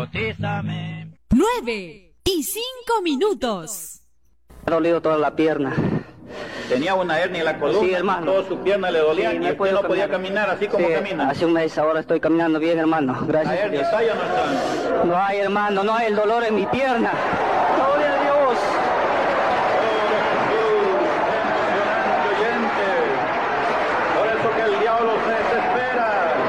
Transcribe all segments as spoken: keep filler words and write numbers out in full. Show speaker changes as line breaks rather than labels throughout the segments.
Bautízame.
Nueve y cinco minutos.
Me ha dolido toda la pierna.
Tenía una hernia en la columna,
sí, hermano.
Toda su pierna le dolía,
sí,
y
no
usted
puedo
no podía
caminar.
caminar así como
sí,
camina.
Hace un mes ahora estoy caminando bien, hermano. Gracias.
¿La hernia está ya no está?
No hay, hermano, no hay el dolor en mi pierna. Gloria a Dios.
Emocionante oyente. Por eso que el diablo se desespera.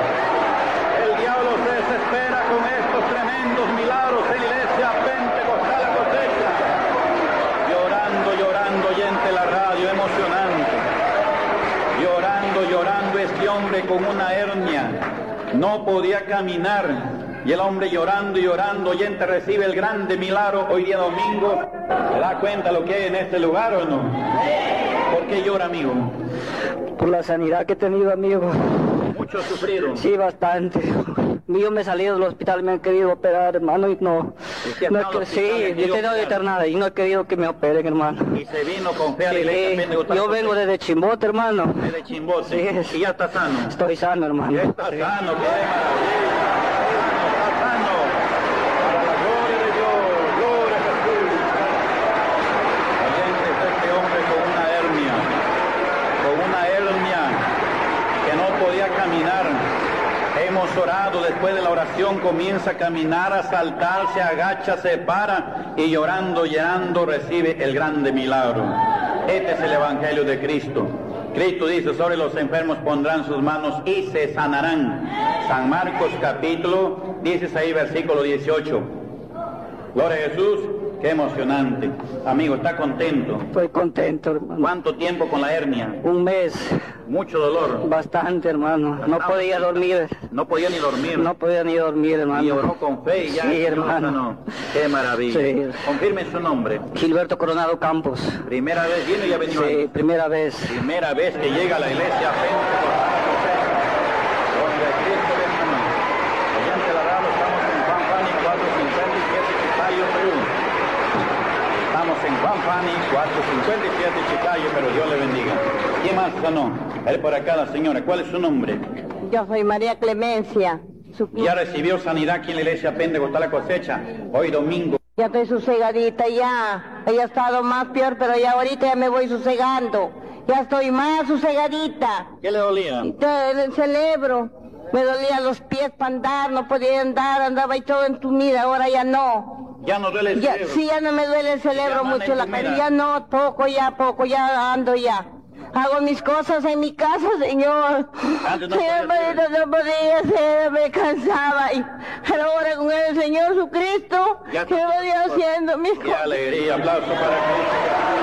El diablo se desespera con estos tremendos milagros en la iglesia Pentecostal La Cosecha. Llorando, llorando, oyente la radio, emocionante. Llorando, llorando este hombre con una hernia. No podía caminar. Y el hombre llorando y llorando, oyente, recibe el grande milagro hoy día domingo. ¿Se da cuenta lo que hay en este lugar o no? ¿Por qué llora, amigo?
Por la sanidad que he tenido, amigo.
¿Mucho sufrido?
Sí, bastante. Yo me he salido del hospital, me han querido operar, hermano, y no. no es que, sí, yo tengo internada y no he querido que me operen, hermano.
Y se vino con fe a la
Sí,
iglesia Pentecostal.
yo vengo desde Chimbote, hermano.
Desde Chimbote.
Sí.
Y ya está sano.
Estoy sano, hermano.
Ya está
Sí.
sano, qué maravilla. Está sano. Para la gloria de Dios, gloria a Jesús. Oyente, está este hombre con una hernia, con una hernia que no podía caminar. Hemos orado, después de la oración comienza a caminar, a saltar, se agacha, se para y llorando, llorando recibe el grande milagro. Este es el Evangelio de Cristo. Cristo dice, sobre los enfermos pondrán sus manos y se sanarán. San Marcos capítulo dieciséis, versículo dieciocho. Gloria a Jesús, qué emocionante. Amigo, ¿está contento?
Estoy contento, hermano.
¿Cuánto tiempo con la hernia?
Un mes.
Mucho dolor.
Bastante, hermano. No podía dormir.
No podía ni dormir.
No podía ni dormir, hermano.
Y oró con fe y ya.
Sí, hermano.
No. Qué maravilla.
Sí.
Confirme su nombre.
Gilberto Coronado Campos.
Primera vez vino y ya venido.
Sí,
antes.
primera vez.
Primera vez que llega a la iglesia Pentecostal. Donde Cristo es hermano. Oyente la radio, estamos en Juan Fani cuatrocientos cincuenta y siete, Chiclayo, Perú. Estamos en Juan Fani cuatrocientos cincuenta y siete, Chiclayo, pero Dios le bendiga. ¿Quién más sanó? Él por acá, la señora. ¿Cuál es su nombre?
Yo soy María Clemencia. Su...
Ya recibió sanidad aquí en la iglesia Pentecostal La Cosecha, hoy domingo.
Ya estoy sosegadita ya. Ella ha estado más peor, pero ya ahorita ya me voy sosegando. Ya estoy más sosegadita.
¿Qué le dolía?
El cerebro. Me dolían los pies para andar, no podía andar, andaba y todo entumida, ahora ya no.
¿Ya no duele el
Ya,
cerebro?
sí, ya no me duele el cerebro
Ya
mucho, la
entumida.
cabeza, ya no, poco ya, poco, ya ando ya. Hago mis cosas en mi casa, señor.
Antes no
Señor,
podía hacer.
no podía hacer, me cansaba. Y, pero ahora con el Señor Jesucristo,
Ya
que
está.
voy haciendo mis
Qué
cosas.
alegría, aplauso para Cristo.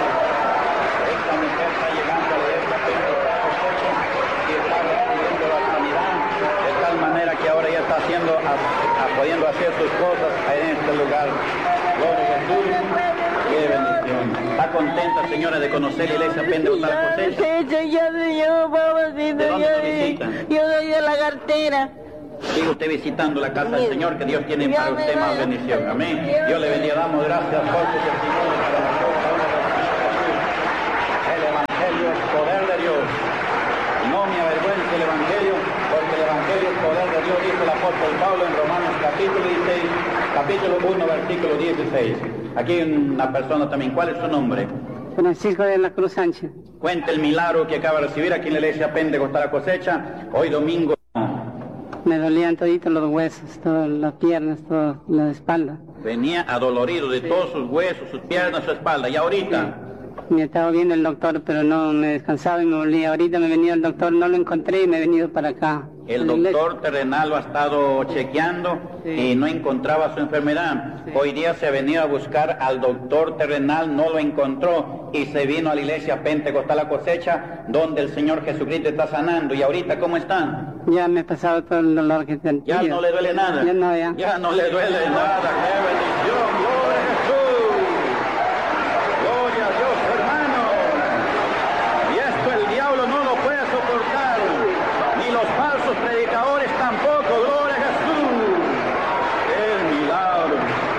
Esta mujer está llegando a la iglesia Pentecostal y está recibiendo la sanidad de tal manera que ahora ya está haciendo, a, a, pudiendo hacer sus cosas en este lugar. Gloria a Jesús. Qué bendición. ¿Está contenta, señora, de conocer la iglesia Pentecostal La Cosecha?
Sí, señor, señor, papacito,
¿De dónde
yo,
lo visita?
yo soy de la cartera.
Sigue usted visitando la casa del Señor, que Dios tiene para usted más bendición. Amén. Dios le bendiga. Damos gracias por su testimonio para la gloria de el Evangelio es poder de Dios. No me avergüence el Evangelio, porque el Evangelio es poder de Dios, dice el apóstol Pablo en Romanos capítulo dieciséis, capítulo uno, versículo dieciséis. Aquí hay una persona también. ¿Cuál es su nombre?
Francisco de la Cruz Sánchez.
Cuente el milagro que acaba de recibir aquí en la iglesia Pentecostal La Cosecha, hoy domingo.
Me dolían toditos los huesos, todas las piernas, toda la espalda.
Venía adolorido de todos sus huesos, sus piernas, su espalda. ¿Y ahorita?
Me estaba viendo el doctor, pero no me descansaba y me dolía. Ahorita me venía el doctor, no lo encontré y me he venido para acá.
El doctor terrenal lo ha estado chequeando
Sí.
y no encontraba su enfermedad.
Sí.
Hoy día se ha venido a buscar al doctor terrenal, no lo encontró y se vino a la iglesia Pentecostal La Cosecha, donde el Señor Jesucristo está sanando. ¿Y ahorita cómo está?
Ya me he pasado todo el dolor que tenía.
Ya no le duele nada.
Ya no, ya.
Ya no le duele nada. ¡Qué bendición! ¡Gloria a Jesús! ¡Gloria a Dios, hermano! Y esto el diablo no lo puede soportar, ni los falsos predicadores tampoco. ¡Gloria a Jesús! ¡Qué milagro!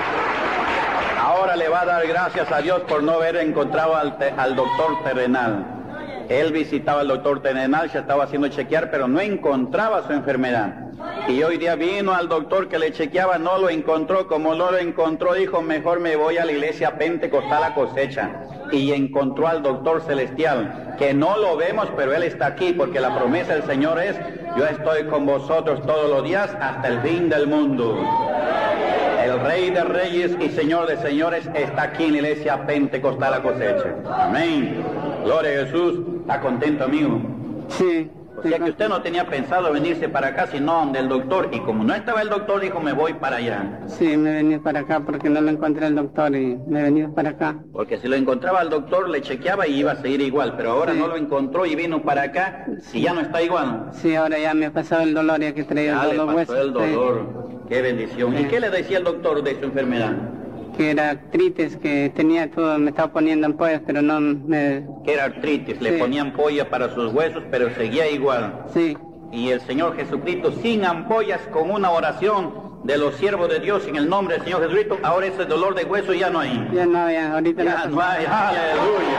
Ahora le va a dar gracias a Dios por no haber encontrado al, te- al doctor terrenal. Él visitaba al doctor terrenal, se estaba haciendo chequear, pero no encontraba su enfermedad. Y hoy día vino al doctor que le chequeaba, no lo encontró. Como no lo encontró, dijo, mejor me voy a la iglesia Pentecostal a Cosecha. Y encontró al doctor celestial, que no lo vemos, pero él está aquí, porque la promesa del Señor es, yo estoy con vosotros todos los días hasta el fin del mundo. El Rey de Reyes y Señor de Señores está aquí en la iglesia Pentecostal a Cosecha. Amén. Gloria a Jesús. ¿Está contento, amigo?
Sí.
O sea que usted no tenía pensado venirse para acá, sino donde el doctor. Y como no estaba el doctor, dijo, me voy para allá.
Sí, me he venido para acá porque no lo encontré el doctor y me he venido para acá.
Porque si lo encontraba el doctor, le chequeaba y iba a seguir igual. Pero ahora sí. No lo encontró y vino para acá y ya no está igual.
Sí, ahora ya me ha pasado el dolor, ya que traía
ya
el dolor
le pasó
hueso.
el dolor. Sí. Qué bendición.
Sí.
¿Y qué le decía el doctor de su enfermedad?
Que era artritis, que tenía todo, me estaba poniendo ampollas, pero no me...
Que era artritis,
sí.
Le ponían ampolla para sus huesos, pero seguía igual.
Sí.
Y el Señor Jesucristo, sin ampollas, con una oración de los siervos de Dios, en el nombre del Señor Jesucristo, ahora ese dolor de hueso ya no hay.
Ya no, ya, ahorita
ya no, no hay, aleluya.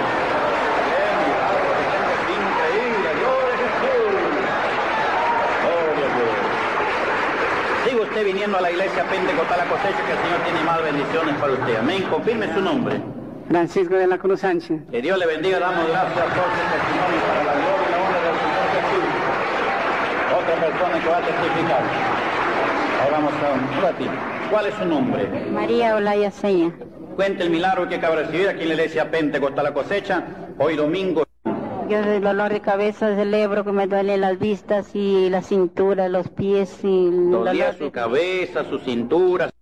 Increíble, gloria a Jesús. Gloria a Dios. Sigue usted viniendo a la iglesia Pentecostal a Cosecha, que el Señor tiene más bendiciones para usted. Amén. Confirme su nombre.
Francisco de la Cruz Sánchez.
Que Dios le bendiga, damos gracias por su testimonio para la gloria y la honra del Señor Jesús. Otra persona que va a testificar. Ahora vamos a un ratito. ¿Cuál es su nombre?
María Olaya Seña.
Cuente el milagro que acaba de recibir aquí en la iglesia Pentecostal a Cosecha, hoy domingo.
Yo del dolor de cabeza celebro que me duelen las vistas y la cintura, los pies y...
Dolía su cabeza, su cintura.